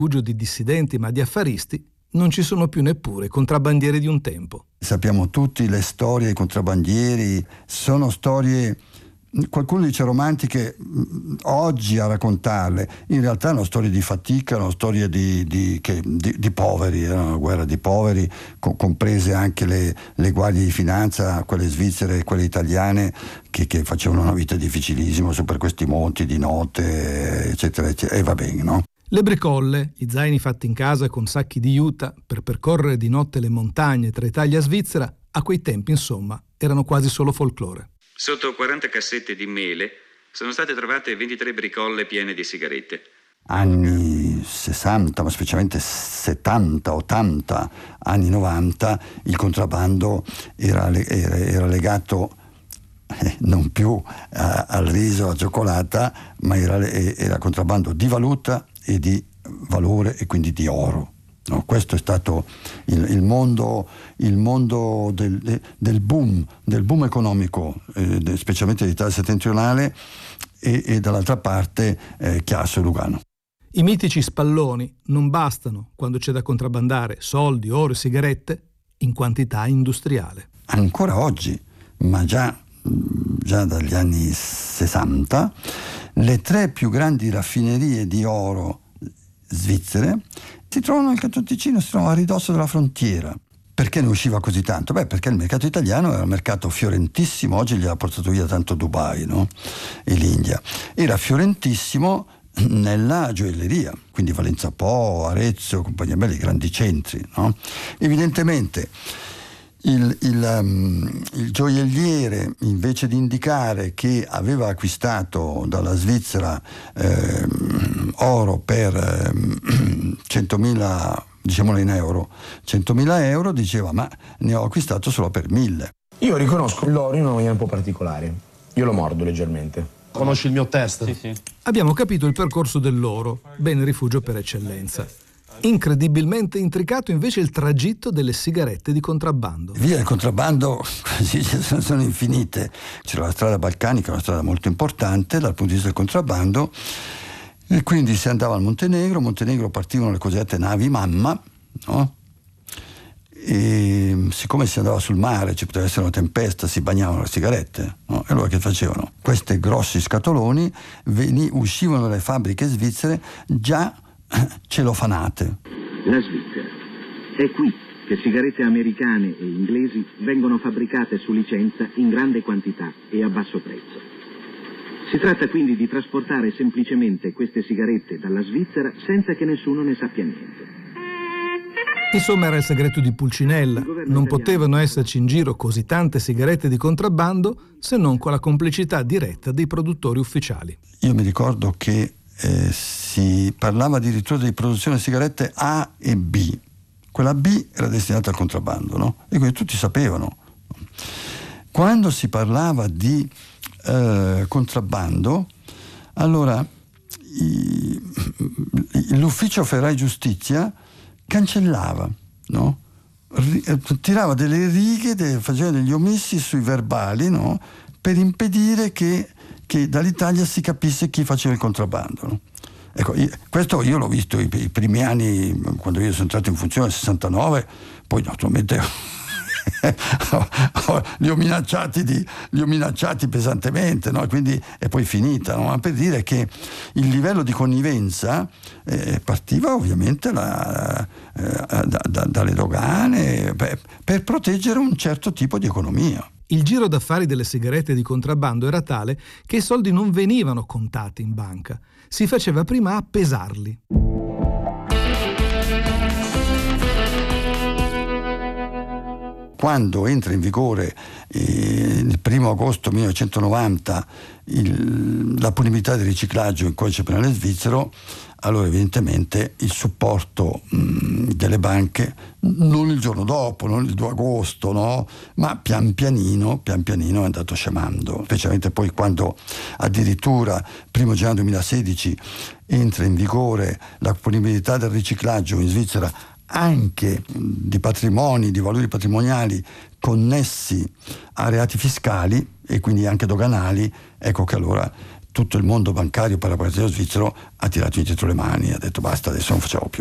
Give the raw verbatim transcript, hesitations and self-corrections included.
rifugio di dissidenti ma di affaristi, non ci sono più neppure i contrabbandieri di un tempo. Sappiamo tutti le storie dei contrabbandieri, sono storie, qualcuno dice romantiche, oggi a raccontarle, in realtà erano storie di fatica, erano storie di, di, che, di, di poveri, era una guerra di poveri, co- comprese anche le, le guardie di finanza, quelle svizzere e quelle italiane, che, che facevano una vita difficilissima su per questi monti di notte, eccetera, eccetera, e va bene, no? Le bricolle, gli zaini fatti in casa con sacchi di juta per percorrere di notte le montagne tra Italia e Svizzera, a quei tempi, insomma, erano quasi solo folklore. Sotto quaranta cassette di mele sono state trovate ventitré bricolle piene di sigarette. Anni sessanta, ma specialmente settanta, ottanta, anni novanta, il contrabbando era, era, era legato eh, non più a, al riso, alla cioccolata, ma era, era contrabbando di valuta e di valore e quindi di oro. No, questo è stato il, il mondo, il mondo del, del boom, del boom economico, eh, specialmente dell'Italia settentrionale e, e dall'altra parte eh, Chiasso e Lugano. I mitici spalloni non bastano quando c'è da contrabbandare soldi, oro e sigarette in quantità industriale. Ancora oggi, ma già, già dagli anni sessanta, le tre più grandi raffinerie di oro svizzere si trovano nel Canton Ticino, si trovano a ridosso della frontiera. Perché ne usciva così tanto? Beh, perché il mercato italiano era un mercato fiorentissimo, oggi gli ha portato via tanto Dubai, no? E l'India. Era fiorentissimo nella gioielleria, quindi Valenza Po, Arezzo, compagnia bella, i grandi centri, no? Evidentemente il, il, um, il gioielliere, invece di indicare che aveva acquistato dalla Svizzera eh, oro per eh, centomila, diciamolo in euro, centomila euro, diceva ma ne ho acquistato solo per mille. Io riconosco l'oro in una maniera un po' particolare, io lo mordo leggermente. Conosci il mio test? Sì, sì. Abbiamo capito il percorso dell'oro, bene rifugio per eccellenza. Incredibilmente intricato invece il tragitto delle sigarette di contrabbando. Via il contrabbando così sono infinite. C'era la strada balcanica, una strada molto importante dal punto di vista del contrabbando, e quindi si andava al Montenegro. Montenegro partivano le cosiddette navi mamma, no? E siccome si andava sul mare, ci poteva essere una tempesta, si bagnavano le sigarette, no? E allora che facevano? Questi grossi scatoloni veni, uscivano dalle fabbriche svizzere già celofanate. La Svizzera. È qui che sigarette americane e inglesi vengono fabbricate su licenza in grande quantità e a basso prezzo. Si tratta quindi di trasportare semplicemente queste sigarette dalla Svizzera senza che nessuno ne sappia niente. Insomma, era il segreto di Pulcinella. Non potevano esserci in giro così tante sigarette di contrabbando se non con la complicità diretta dei produttori ufficiali. Io mi ricordo che eh, si parlava addirittura di produzione di sigarette A e B. Quella B era destinata al contrabbando, no? E quindi tutti sapevano. Quando si parlava di eh, contrabbando, allora i, l'ufficio Ferrai Giustizia cancellava, no? R- tirava delle righe, de- faceva degli omissi sui verbali, no? Per impedire che, che dall'Italia si capisse chi faceva il contrabbando, no? Ecco, io, questo io l'ho visto i, i primi anni, quando io sono entrato in funzione nel sessantanove, poi naturalmente li ho minacciati di, li ho minacciati pesantemente, no? Quindi è poi finita, no? Ma per dire che il livello di connivenza eh, partiva ovviamente la, eh, da, da, dalle dogane per, per proteggere un certo tipo di economia. Il giro d'affari delle sigarette di contrabbando era tale che i soldi non venivano contati in banca, si faceva prima a pesarli. Quando entra in vigore eh, il primo agosto millenovecentonovanta il, la punibilità del riciclaggio in codice penale svizzero, allora evidentemente il supporto mh, delle banche, non il giorno dopo, non il due agosto, no? Ma pian pianino, pian pianino è andato scemando, specialmente poi quando addirittura primo gennaio duemilasedici entra in vigore la punibilità del riciclaggio in Svizzera anche di patrimoni, di valori patrimoniali connessi a reati fiscali e quindi anche doganali. Ecco che allora tutto il mondo bancario parapartito svizzero ha tirato indietro le mani, ha detto basta, adesso non facciamo più.